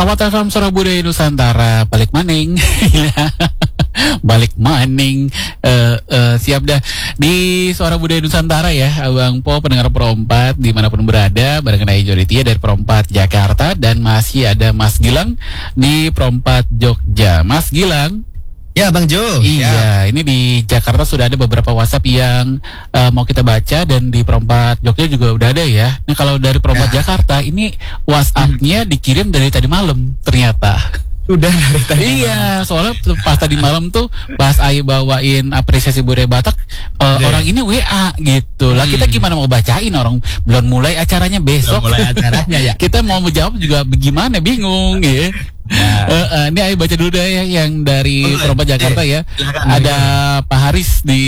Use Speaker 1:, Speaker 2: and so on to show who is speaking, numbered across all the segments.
Speaker 1: Selamat FM Suara Budaya Nusantara, balik maning. Balik maning. Siap dah di Suara Budaya Nusantara ya, Abang Po, pendengar Pro 4 dimanapun berada, bareng Naya Joditia dari Pro 4 Jakarta, dan masih ada Mas Gilang di Pro 4 Jogja. Mas Gilang.
Speaker 2: Ya Bang Jo.
Speaker 1: Iya, ini di Jakarta sudah ada beberapa WhatsApp yang mau kita baca, dan di Pro 4 Jogja juga udah ada ya. Nah, kalau dari Pro 4 Jakarta ini WhatsApp-nya dikirim dari tadi malam ternyata.
Speaker 2: Sudah dari tadi.
Speaker 1: Iya, soalnya pas tadi malam tuh pas Ayu bawain apresiasi budaya Batak, orang ini WA gitu. Lah kita gimana mau bacain, orang belum mulai acaranya besok.
Speaker 2: Belum mulai acaranya ya.
Speaker 1: Kita mau menjawab juga bagaimana, bingung ya. Ini Ayu baca dulu deh ya, yang dari Pro 4 Jakarta ya. Ada Pak Haris di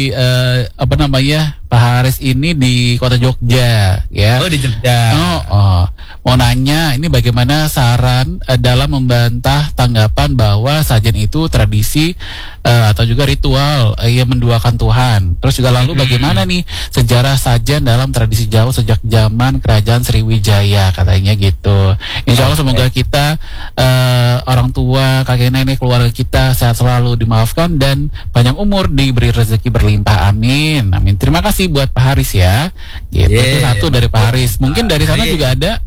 Speaker 1: Pak Haris ini di kota Jogja ya.
Speaker 2: Oh, di Jogja.
Speaker 1: Mau nanya ini bagaimana saran dalam membantah tanggapan bahwa sajen itu tradisi atau juga ritual yang menduakan Tuhan. Terus juga lalu bagaimana nih sejarah sajen dalam tradisi Jawa sejak zaman Kerajaan Sriwijaya, katanya gitu. Insya Allah semoga kita orang tua, kakek nenek, keluarga kita sehat selalu, dimaafkan, dan panjang umur, diberi rezeki berlimpah, amin. Amin. Terima kasih buat Pak Haris ya. Gitu. Itu satu dari Pak Haris. Mungkin dari sana juga ada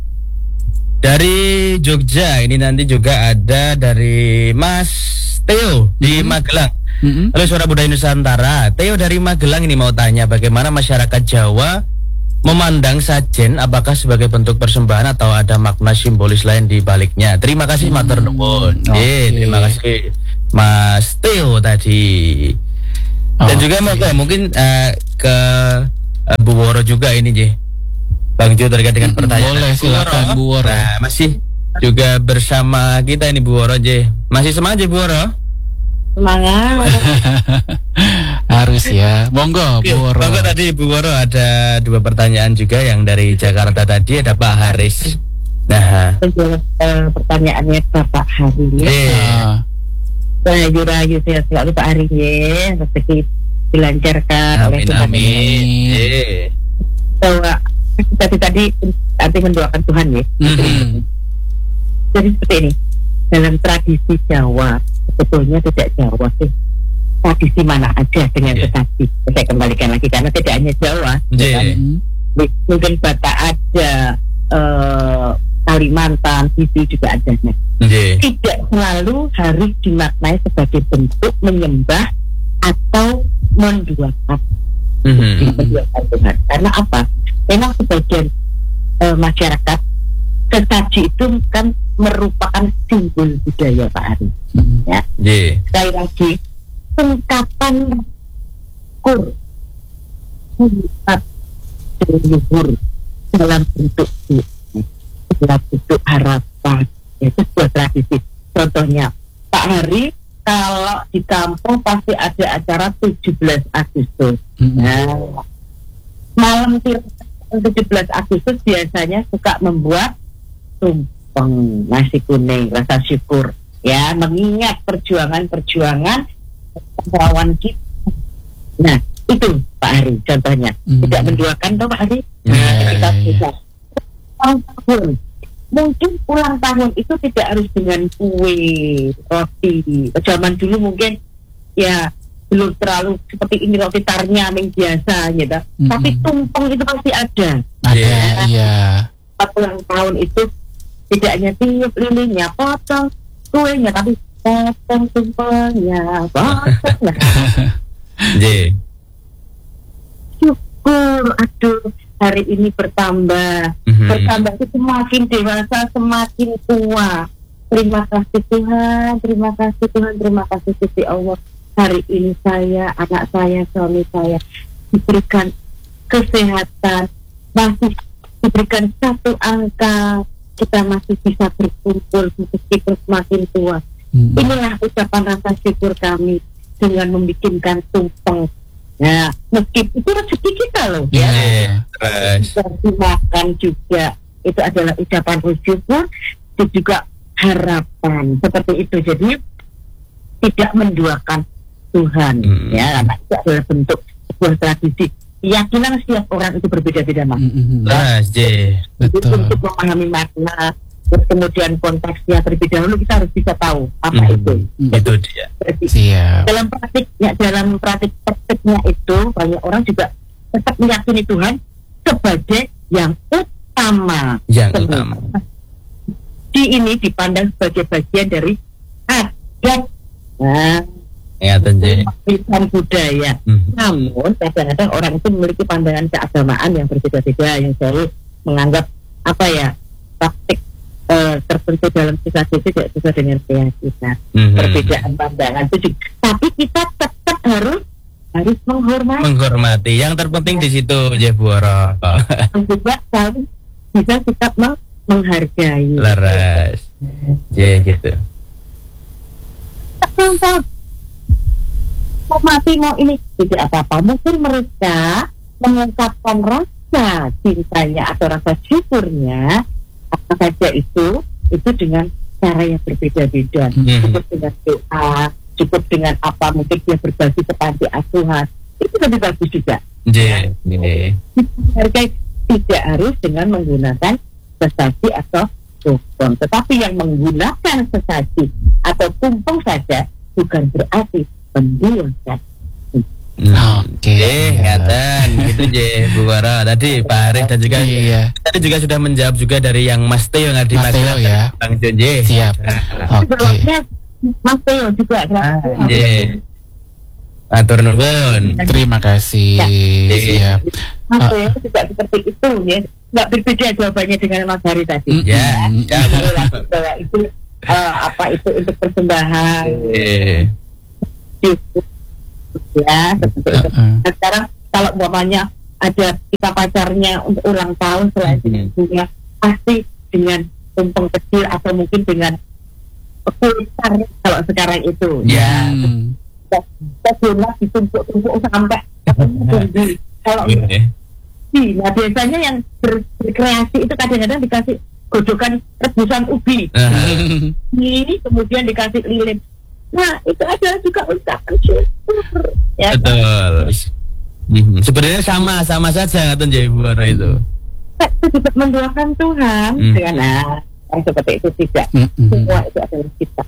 Speaker 2: dari Jogja. Ini nanti juga ada dari Mas Theo di Magelang. Halo Suara Budaya Nusantara. Theo dari Magelang ini mau tanya, bagaimana masyarakat Jawa memandang sajen, apakah sebagai bentuk persembahan atau ada makna simbolis lain di baliknya? Terima kasih Matur nuwun. Terima kasih Mas Theo tadi. Dan juga mungkin ke Bu Woro juga ini Bang Jo terkait dengan pertanyaan.
Speaker 1: Boleh, silakan Bu Woro.
Speaker 2: Nah, masih juga bersama kita ini Bu Woro Masih semangat Bu Woro?
Speaker 3: Semangat.
Speaker 1: Harus ya. Monggo Bu Woro.
Speaker 2: Monggo, tadi Bu Woro ada dua pertanyaan juga yang dari Jakarta tadi, ada Pak Haris. Nah,
Speaker 3: pertanyaannya Bapak Haris. Rayu-rayu sehat selalu Pak Haris ya, rezeki dilancarkan oleh Tuhan.
Speaker 2: Amin.
Speaker 3: Bahwa tadi arti mendoakan Tuhan ya. Jadi seperti ini, dalam tradisi Jawa, sebetulnya tidak Jawa sih, tradisi mana aja dengan tetapi saya kembalikan lagi karena tidak hanya Jawa, mungkin Batak ada, Kalimantan, Sisi juga ada. Tidak selalu harus dimaknai sebagai bentuk menyembah atau menduakan Tuhan. Karena apa? Memang sebagian masyarakat sesaji itu kan merupakan simbol budaya Pak Ari. Ya. Sekali lagi, ungkapan kur dalam bentuk harapan, itu sebuah tradisi. Contohnya Pak Hari kalau di kampung pasti ada acara 17 Agustus. Nah, malam 17 Agustus biasanya suka membuat tumpeng nasi kuning rasa syukur ya, mengingat perjuangan lawan kita. Nah, itu Pak Hari contohnya. Tidak menduakan toh Pak Hari. Kita bisa mungkin ulang tahun itu tidak harus dengan kue, roti. Zaman dulu mungkin ya belum terlalu seperti ini, roti tarnyaming biasa gitu. Tapi tumpeng itu pasti ada.
Speaker 1: Iya.
Speaker 3: Ulang tahun itu tidak hanya tiup lilinnya, potong kuenya, tapi potong tumpengnya, potong. Syukur, aduh, hari ini bertambah itu semakin dewasa, semakin tua. Terima kasih Tuhan, terima kasih Tuhan, terima kasih Gusti Allah. Hari ini saya, anak saya, suami saya diberikan kesehatan, masih diberikan satu angka, kita masih bisa berkumpul meskipun semakin tua. Inilah ucapan rasa syukur kami dengan membikinkan tumpeng. Nah, meskipun itu rezeki kita loh, makan juga itu adalah ucapan syukur, itu juga harapan seperti itu. Jadi tidak menduakan Tuhan, ya, karena itu adalah bentuk sebuah tradisi. Keyakinan setiap orang itu berbeda-beda, Mas.
Speaker 1: Betul.
Speaker 3: Untuk memahami makna Terus kemudian konteksnya terlebih dahulu kita harus bisa tahu apa itu.
Speaker 2: Itu dia.
Speaker 1: Siap.
Speaker 3: Dalam praktiknya itu banyak orang juga tetap meyakini Tuhan sebagai yang utama.
Speaker 2: Yang utama.
Speaker 3: Ini dipandang sebagai bagian dari adat. Nah,
Speaker 2: ya,
Speaker 3: warisan budaya. Namun kadang-kadang orang itu memiliki pandangan keagamaan yang berbeda-beda, yang selalu menganggap praktik tertentu dalam sisasi itu tidak sesuai dengan keyakinan. Perbedaan pandangan itu juga. Tapi kita tetap harus menghormati. Yang terpenting di situ, Jeboro. Juga harus bisa tetap menghargai.
Speaker 2: Laras. Ya gitu.
Speaker 3: Mati mau ini tidak apa-apa. Mungkin mereka mengungkapkan rasa cintanya atau rasa syukurnya apa saja itu dengan cara yang berbeda-beda. Cukup dengan doa, cukup dengan apa, mungkin dia berbagi ke panti asuhan, itu lebih bagus juga. Tidak harus dengan menggunakan sesaji atau tumpeng, tetapi yang menggunakan sesaji atau tumpeng saja bukan berarti penduakan.
Speaker 2: Ngatan gitu Bu Wara. Tadi Pak Arif dan juga tadi juga sudah menjawab juga dari yang Mas Teo yang di Magelang ya. Bang Jonje.
Speaker 1: Siap.
Speaker 3: Mas Teo juga.
Speaker 2: Atur nuwun.
Speaker 1: Terima kasih.
Speaker 3: Siap. Mas Teo juga seperti itu ya. Nggak berbeda jawabannya dengan Mas Hari tadi. Itu apa itu untuk persembahan. Ya, seperti itu. Nah, sekarang kalau umpamanya ada kita pacarnya untuk ulang tahun selain punya pasti dengan tumpeng kecil atau mungkin dengan pulsar kalau sekarang itu. Kita belum lagi tumpuk-tumpuk sampai kalau nah biasanya yang berkreasi itu kadang-kadang dikasih gojokan rebusan ubi. Ini kemudian dikasih lilin. Nah, itu adalah juga ucapan syukur. Ya,
Speaker 2: betul. Sebenarnya sama saja kan Ibu Wara itu.
Speaker 3: Kita juga mendoakan Tuhan dengan yang seperti itu tidak. Semua itu adalah kita.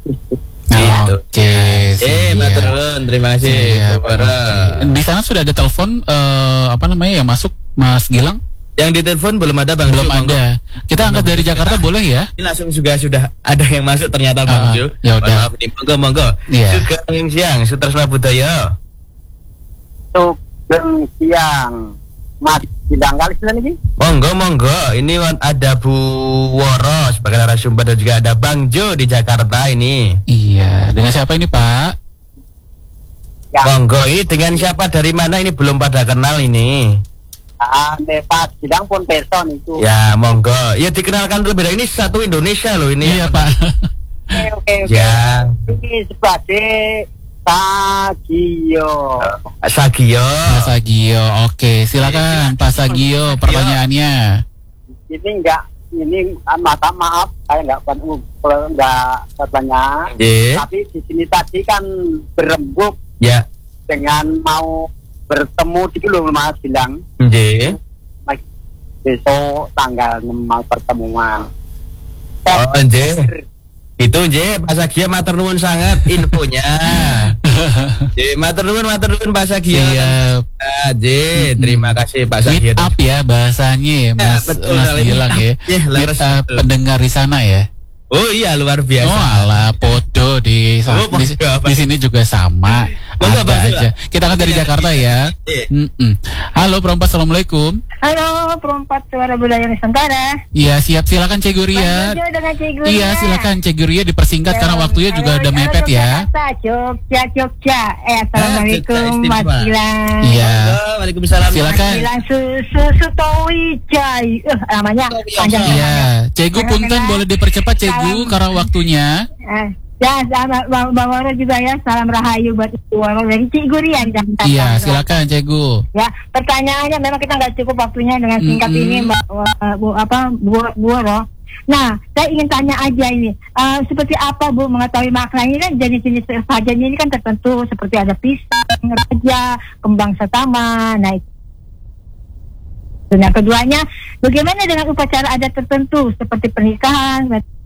Speaker 2: Maturun, terima kasih Bu Wara.
Speaker 1: Di sana sudah ada telepon yang masuk, Mas Gilang?
Speaker 2: Yang ditelepon belum ada Bang.
Speaker 1: Belum ada. Kita angkat dari Jakarta boleh ya?
Speaker 2: Ini langsung juga sudah ada yang masuk ternyata Bang Jo.
Speaker 1: Ya udah.
Speaker 2: Monggo. Sugeng siang, Sutresna Budaya.
Speaker 4: Sugeng siang. Mas Gilang kali ini.
Speaker 2: Monggo. Ini ada Bu Woro sebagai narasumber dan juga ada Bang Jo di Jakarta ini.
Speaker 1: Iya. Dengan siapa ini Pak?
Speaker 4: Ya.
Speaker 2: Monggo, ini dengan siapa dari mana ini belum pada kenal ini?
Speaker 4: Pak Gilang pun person itu.
Speaker 2: Ya, monggo. Ya dikenalkan terlebih dahulu, ini satu Indonesia loh ini.
Speaker 1: Iya, Pak.
Speaker 4: Oke.
Speaker 2: Ya.
Speaker 4: Ini sebagai Sagio.
Speaker 1: Sagio. Oke, silakan Pak Sagio pertanyaannya.
Speaker 4: Ini maaf, saya nggak bertanya. Tapi di sini tadi kan berembuk dengan mau bertemu gitu loh Mas bilang. Besok tanggal 6 mau pertemuan.
Speaker 2: Itu Pak Sagio matur nuwun sangat infonya. Matur nuwun Pak Sagio. Terima kasih Pak Sagio.
Speaker 1: Meet up ya bahasanya Mas Gilang ya. Pendengar di sana ya.
Speaker 2: Oh iya luar biasa.
Speaker 1: Oh alah podo di sini juga sama. Ada aja. Kita akan dari Jakarta ya. Halo Perempat, assalamualaikum.
Speaker 5: Halo Perempat Suara Budaya Nusantara.
Speaker 1: Iya siap, silakan Cik Guria. Iya silakan Cik Guria dipersingkat karena waktunya juga udah mepet ya.
Speaker 5: Jogja. Assalamualaikum Mas Gilang.
Speaker 1: Iya.
Speaker 2: Waalaikumsalam.
Speaker 1: Silakan.
Speaker 5: Gilang Sutowijay. Namanya panjang.
Speaker 1: Iya. Cegu punten boleh dipercepat Cegu karena waktunya.
Speaker 5: Ya, sama Bang Waro juga ya, salam rahayu buat Ibu Waro dari Cik Guria di Jakarta.
Speaker 1: Iya, silakan Cegu.
Speaker 5: Ya, pertanyaannya memang kita nggak cukup waktunya dengan singkat ini Bu Waro. Nah, saya ingin tanya aja ini, seperti apa Bu mengetahui makna ini kan jenis-jenis sajian ini kan tertentu seperti ada pisang, raja, kembang setama, nah Yang keduanya, bagaimana dengan upacara adat tertentu seperti pernikahan,